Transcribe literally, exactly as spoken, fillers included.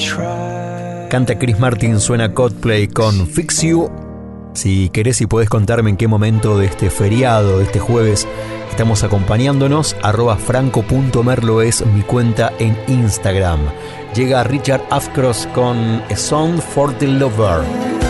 Canta Chris Martin, suena Coldplay con Fix You. Si querés y podés contarme en qué momento de este feriado, de este jueves, estamos acompañándonos, arroba franco.merlo es mi cuenta en Instagram. Llega Richard Ashcroft con A Song for the Lover.